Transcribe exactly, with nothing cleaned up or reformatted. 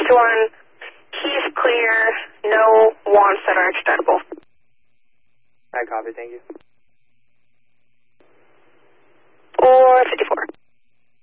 one, keys clear, no wants that are extendable. I copy, thank you.